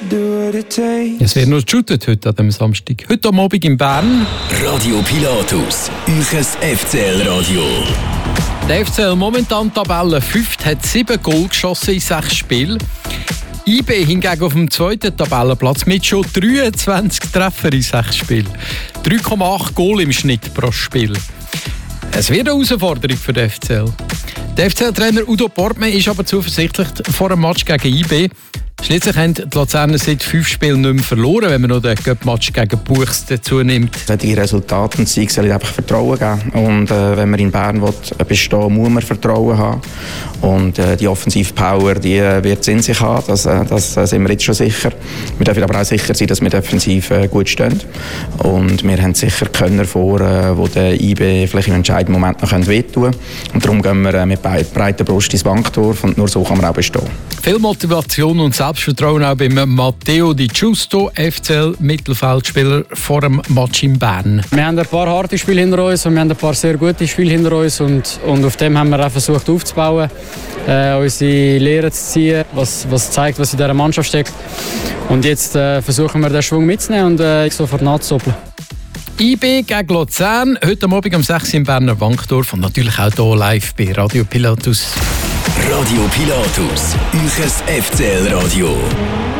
Es wird noch geshootet heute an diesem Samstag. Heute am Abend in Bern. Radio Pilatus, euch FCL-Radio. Der FCL momentan Tabelle 5 hat 7 Goal geschossen in 6 Spielen. IB hingegen auf dem zweiten Tabellenplatz mit schon 23 Treffer in 6 Spielen. 3,8 Goal im Schnitt pro Spiel. Es wird eine Herausforderung für den FCL. Der FCL-Trainer Udo Portmann ist aber zuversichtlich vor dem Match gegen IB. Schließlich haben die Luzerner seit 5 Spielen nicht mehr verloren, wenn man noch den Cup-Match gegen Buchs dazu nimmt. Die Resultate und Siege sollen einfach Vertrauen geben. Und wenn man in Bern bestehen will, muss man Vertrauen haben. Und die Offensivpower, die wird es in sich haben. Das sind wir jetzt schon sicher. Wir dürfen aber auch sicher sein, dass wir defensiv gut stehen. Und wir haben sicher Könner vor, die der IB vielleicht im entscheidenden Moment noch wehtun können. Und darum gehen wir mit breiter Brust ins Banktor. Und nur so kann man auch bestehen. Viel Motivation und Selbstvertrauen auch beim Matteo Di Giusto, FCL-Mittelfeldspieler vor dem Match in Bern. Wir haben ein paar harte Spiele hinter uns und wir haben ein paar sehr gute Spiele hinter uns. Und auf dem haben wir auch versucht aufzubauen, unsere Lehre zu ziehen, was zeigt, was in dieser Mannschaft steckt. Und jetzt versuchen wir den Schwung mitzunehmen und sofort nachzudoppeln. IB gegen Luzern, heute Abend um 6 Uhr im Berner Bankdorf und natürlich auch hier live bei Radio Pilatus. Radio Pilatus, euch FCL-Radio.